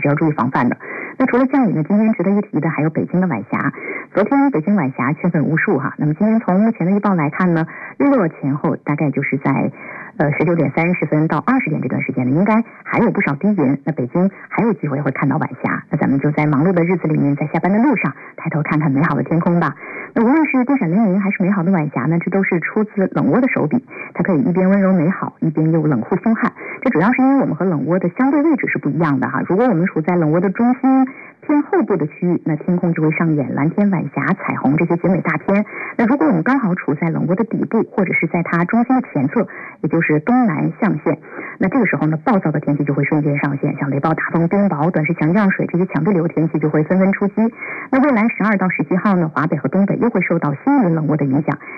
是要注意防范的。那除了降雨呢，今天值得一提的还有北京的晚霞。昨天北京晚霞圈粉无数哈，那么今天从目前的预报来看呢，日落前后大概就是在19点30分到20点这段时间呢，应该还有不少低云，那北京还有机会会看到晚霞。那咱们就在忙碌的日子里面，在下班的路上抬头看看美好的天空吧。那无论是电闪雷鸣还是美好的晚霞呢，这都是出自冷窝的手笔，它可以一边温柔美好，一边又冷酷凶悍。这主要是因为我们和冷窝的相对位置是不一样的哈。如果我们处在冷窝的中心偏后部的区域，那天空就会上演蓝天晚霞、彩虹这些绝美大片。那如果我们刚好处在冷窝的底部，或者是在它中心的前侧，也就是东南象限，那这个时候呢，暴躁的天气就会瞬间上线，像雷暴、大风、冰雹、短时强降水这些强对流天气就会纷纷出击。那未来12到17号呢，华北和东北又会受到新一轮冷窝的影响，